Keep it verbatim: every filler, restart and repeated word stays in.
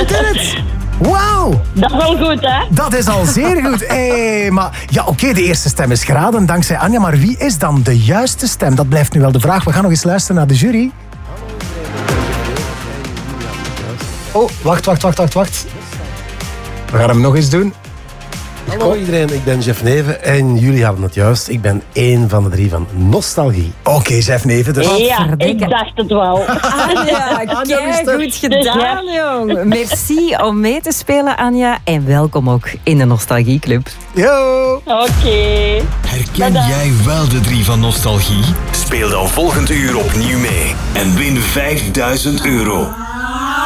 zit in het. Wauw. Dat is al goed, hè? Dat is al zeer goed. Hey, maar ja, oké, okay, de eerste stem is geraden dankzij Anja. Maar wie is dan de juiste stem? Dat blijft nu wel de vraag. We gaan nog eens luisteren naar de jury. Oh, wacht, wacht, wacht, wacht, wacht. We gaan hem nog eens doen. Hallo iedereen, ik ben Jeff Neven en jullie hadden het juist. Ik ben één van de drie van Nostalgie. Oké, okay, Jeff Neven. Dus... Ja, ik dacht het wel. Anja, kijk, goed gedaan, jong. Merci om mee te spelen, Anja. En welkom ook in de Nostalgieclub. Yo! Oké. Okay. Herken Tada. Jij wel de drie van Nostalgie? Speel dan volgend uur opnieuw mee en win vijfduizend euro.